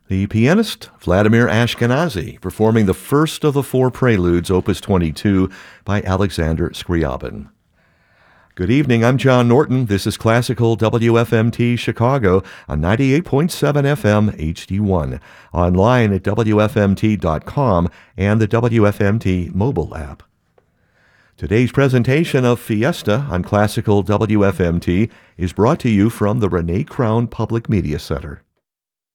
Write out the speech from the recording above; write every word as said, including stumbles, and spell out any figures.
The pianist Vladimir Ashkenazy performing the first of the four preludes, Opus twenty-two, by Alexander Scriabin. Good evening, I'm John Norton. This is Classical W F M T Chicago on ninety-eight point seven F M H D one, online at W F M T dot com and the W F M T mobile app. Today's presentation of Fiesta on Classical W F M T is brought to you from the Renee Crown Public Media Center.